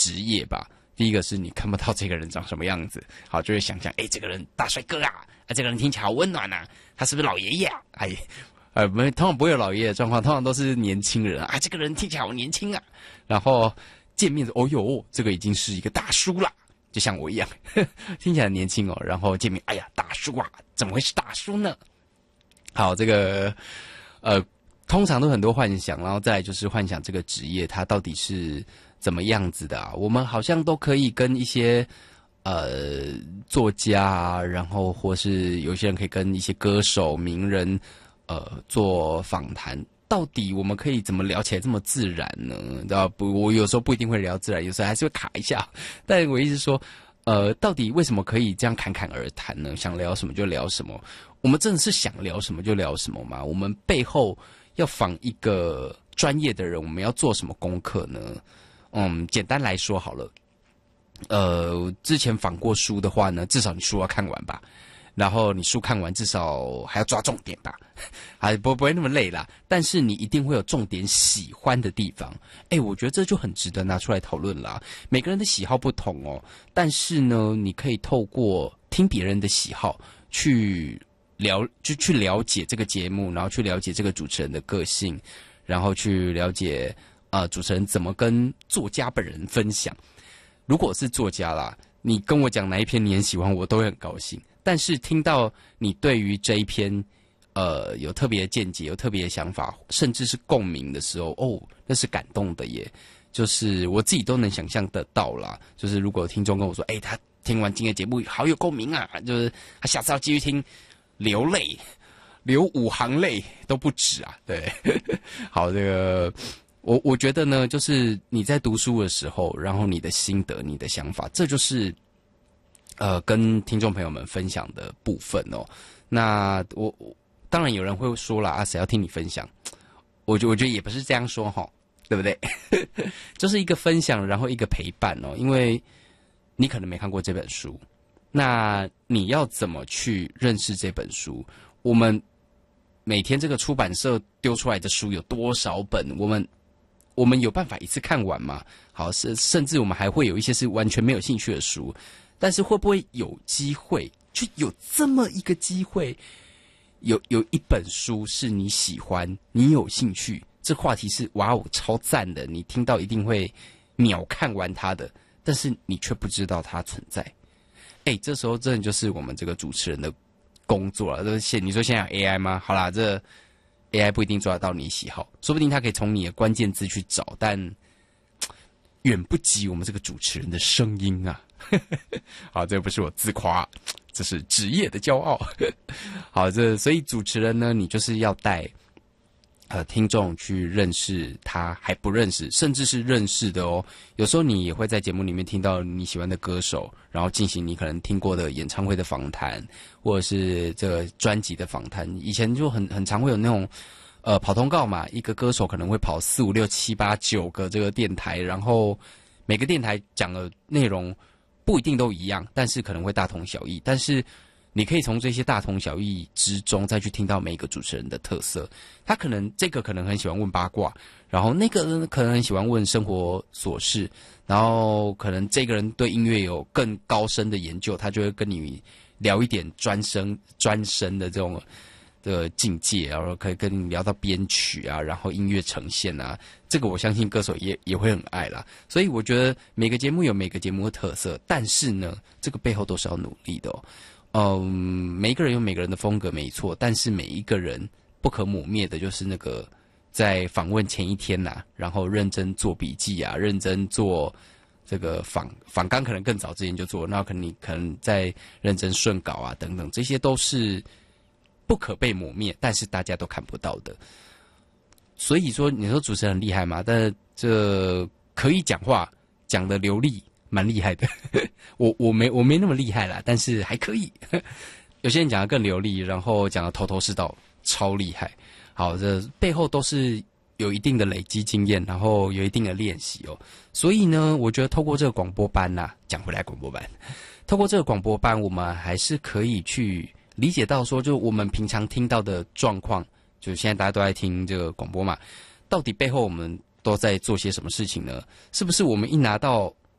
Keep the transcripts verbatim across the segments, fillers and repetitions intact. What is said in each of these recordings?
职业吧。第一个是你看不到这个人长什么样子，好，就会想象，哎，这个人大帅哥啊，啊，这个人听起来好温暖啊，他是不是老爷爷啊？哎，呃，没，通常不会有老爷爷的状况，通常都是年轻人啊，这个人听起来好年轻啊。然后见面，哦哟，这个已经是一个大叔了，就像我一样，呵呵听起来很年轻哦。然后见面，哎呀，大叔啊，怎么会是大叔呢？好，这个呃，通常都很多幻想，然后再来就是幻想这个职业它到底是怎么样子的啊？我们好像都可以跟一些呃作家啊，然后或是有些人可以跟一些歌手、名人呃做访谈。到底我们可以怎么聊起来这么自然呢？知道不？我有时候不一定会聊自然，有时候还是会卡一下。但我意思是说，呃，到底为什么可以这样侃侃而谈呢？想聊什么就聊什么。我们真的是想聊什么就聊什么吗？我们背后要访一个专业的人，我们要做什么功课呢？嗯，简单来说好了，呃，之前访过书的话呢，至少你书要看完吧。然后你书看完，至少还要抓重点吧，还不不会那么累啦。但是你一定会有重点喜欢的地方，哎，我觉得这就很值得拿出来讨论啦。每个人的喜好不同哦，但是呢，你可以透过听别人的喜好去了，就去了解这个节目，然后去了解这个主持人的个性，然后去了解呃主持人怎么跟作家本人分享。如果是作家啦，你跟我讲哪一篇你很喜欢，我都会很高兴。但是听到你对于这一篇，呃，有特别的见解，有特别的想法，甚至是共鸣的时候，哦，那是感动的耶。就是我自己都能想象得到啦。就是如果听众跟我说，哎、欸，他听完今天的节目好有共鸣啊，就是他下次要继续听，流泪，流五行泪都不止啊。对，好，这个我我觉得呢，就是你在读书的时候，然后你的心得、你的想法，这就是。呃，跟听众朋友们分享的部分哦，那我我当然有人会说了啊，谁要听你分享？我觉我觉得也不是这样说哈，对不对？就是一个分享，然后一个陪伴哦，因为你可能没看过这本书，那你要怎么去认识这本书？我们每天这个出版社丢出来的书有多少本？我们我们有办法一次看完吗？好，甚甚至我们还会有一些是完全没有兴趣的书。但是会不会有机会，就有这么一个机会，有有一本书是你喜欢、你有兴趣，这话题是哇哦超赞的，你听到一定会秒看完它的，但是你却不知道它存在。哎，这时候真的就是我们这个主持人的工作了。这现你说现在有 A I 吗？好啦，这 A I 不一定抓得到你喜好，说不定它可以从你的关键字去找，但远不及我们这个主持人的声音啊。好，这不是我自夸，这是职业的骄傲。好，这所以主持人呢，你就是要带呃听众去认识他还不认识，甚至是认识的哦。有时候你也会在节目里面听到你喜欢的歌手，然后进行你可能听过的演唱会的访谈，或者是这个专辑的访谈。以前就很很常会有那种呃跑通告嘛，一个歌手可能会跑四五六七八九个这个电台，然后每个电台讲的内容不一定都一样，但是可能会大同小异。但是你可以从这些大同小异之中再去听到每一个主持人的特色。他可能这个可能很喜欢问八卦，然后那个人可能很喜欢问生活琐事，然后可能这个人对音乐有更高深的研究，他就会跟你聊一点专深专深的这种的境界，然后可以跟你聊到编曲啊，然后音乐呈现啊，这个我相信歌手也也会很爱啦。所以我觉得每个节目有每个节目的特色，但是呢，这个背后都是要努力的哦。嗯，每一个人有每个人的风格没错，但是每一个人不可磨灭的就是那个在访问前一天呐、啊，然后认真做笔记啊，认真做这个访访纲，可能更早之前就做，那可能你可能在认真顺稿啊等等，这些都是不可被磨灭，但是大家都看不到的。所以说，你说主持人很厉害吗？但这可以讲话，讲得流利，蛮厉害的。我我没我没那么厉害啦，但是还可以。有些人讲得更流利，然后讲得头头是道，超厉害。好，这背后都是有一定的累积经验，然后有一定的练习哦。所以呢，我觉得透过这个广播班呐、啊，讲回来广播班，透过这个广播班，我们还是可以去理解到说，就我们平常听到的状况，就现在大家都在听这个广播嘛，到底背后我们都在做些什么事情呢？是不是我们一拿到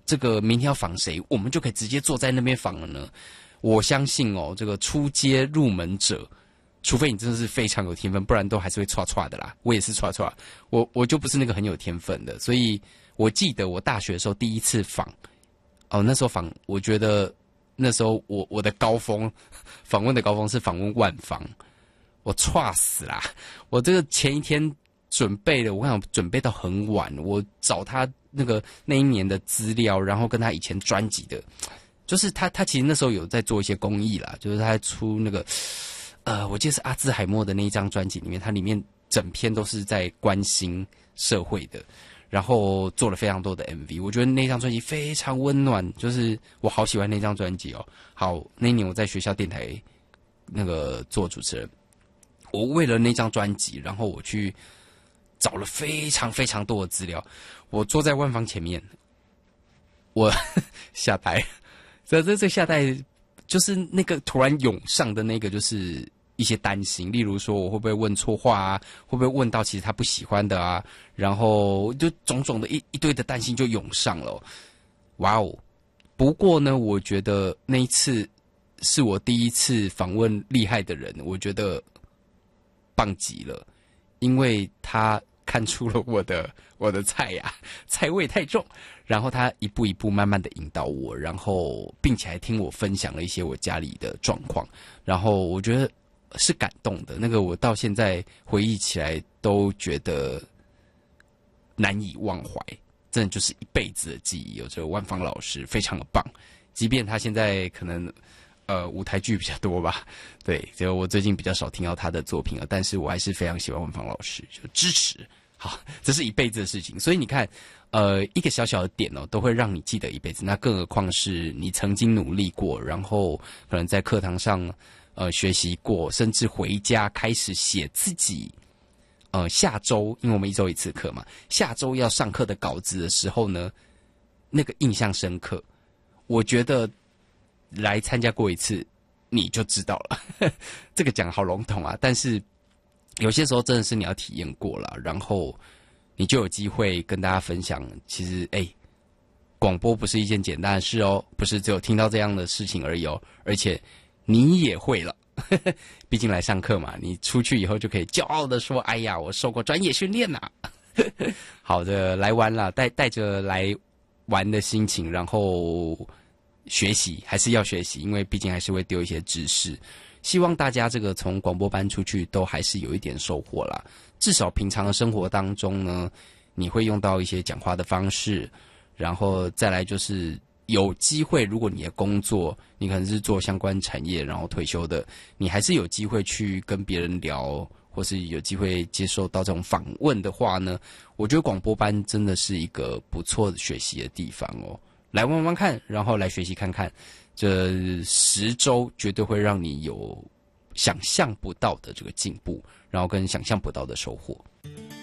这个明天要访谁，我们就可以直接坐在那边访了呢？我相信哦，这个初阶入门者，除非你真的是非常有天分，不然都还是会唰唰的啦。我也是唰唰，我我就不是那个很有天分的，所以我记得我大学的时候第一次访，哦，那时候访，我觉得那时候我我的高峰，访问的高峰是访问万芳，我唰死啦！我这个前一天准备的，我想准备到很晚，我找他那个那一年的资料，然后跟他以前专辑的。就是他，他其实那时候有在做一些公益啦，就是他在出那个，呃，我记得是阿兹海默的那一张专辑里面，他里面整篇都是在关心社会的，然后做了非常多的 M V。我觉得那张专辑非常温暖，就是我好喜欢那张专辑哦。好，那一年我在学校电台那个做主持人，我为了那张专辑，然后我去找了非常非常多的资料，我坐在万芳前面，我吓呆。这这这下代就是那个突然涌上的那个，就是一些担心，例如说我会不会问错话啊，会不会问到其实他不喜欢的啊，然后就种种的一一堆的担心就涌上了。哇哦！不过呢，我觉得那一次是我第一次访问厉害的人，我觉得棒极了，因为他看出了我的我的菜呀、啊，菜味太重。然后他一步一步慢慢的引导我，然后并且还听我分享了一些我家里的状况，然后我觉得是感动的，那个我到现在回忆起来都觉得难以忘怀，真的就是一辈子的记忆。有这个万芳老师非常的棒，即便他现在可能呃舞台剧比较多吧，对，就我最近比较少听到他的作品了，但是我还是非常喜欢万芳老师，就支持。好，这是一辈子的事情，所以你看，呃，一个小小的点哦，都会让你记得一辈子。那更何况是你曾经努力过，然后可能在课堂上呃学习过，甚至回家开始写自己呃下周，因为我们一周一次课嘛，下周要上课的稿子的时候呢，那个印象深刻。我觉得来参加过一次你就知道了，这个讲好笼统啊，但是。有些时候真的是你要体验过了，然后你就有机会跟大家分享。其实，哎，广播不是一件简单的事哦，不是只有听到这样的事情而已哦，而且你也会了。毕竟来上课嘛，你出去以后就可以骄傲的说：“哎呀，我受过专业训练呐。”好的，来玩了，带带着来玩的心情，然后学习还是要学习，因为毕竟还是会丢一些知识。希望大家这个从广播班出去都还是有一点收获啦，至少平常的生活当中呢，你会用到一些讲话的方式，然后再来就是有机会，如果你的工作你可能是做相关产业，然后退休的，你还是有机会去跟别人聊，或是有机会接受到这种访问的话呢，我觉得广播班真的是一个不错的学习的地方哦。来玩玩看，然后来学习看看。这十周绝对会让你有想象不到的这个进步，然后跟想象不到的收获。